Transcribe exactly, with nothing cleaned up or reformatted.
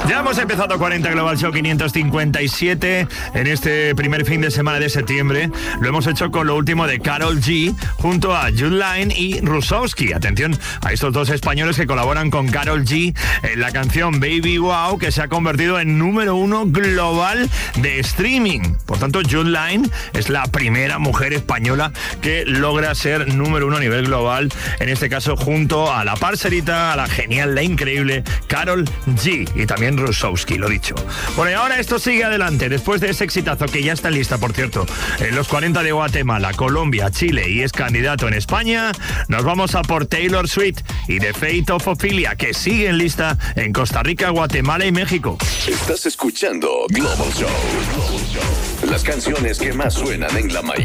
Ya hemos empezado cuarenta Global Show quinientos cincuenta y siete en este primer fin de semana de septiembre. Lo hemos hecho con lo último de Karol G junto a Jude Line y Rusowski. Atención a estos dos españoles que colaboran con Karol G en la canción Baby Wow, que se ha convertido en número uno global de streaming. Por tanto, Jude Line es la primera mujer española que logra ser número uno a nivel global, en este caso junto a la parcerita, a la genial, la increíble Karol G y también Rusowski, lo dicho. Bueno, y ahora esto sigue adelante, después de ese exitazo que ya está lista, por cierto, en los cuarenta de Guatemala, Colombia, Chile y es candidato en España. Nos vamos a por Taylor Swift y The Fate of Ophelia, que sigue en lista en Costa Rica, Guatemala y México. Estás escuchando Global Show. Global Show. Las canciones que más suenan en la mayoría